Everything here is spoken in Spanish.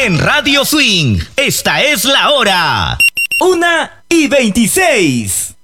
En Radio Swing, esta es la hora. 1:26.